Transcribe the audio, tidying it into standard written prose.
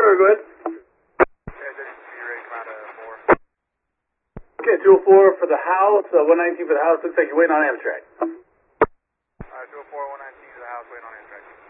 Corridor, go ahead. Okay, 204 for the house, 119 for the house. Looks like you're waiting on Amtrak. 204, 119 to the house, waiting on Amtrak.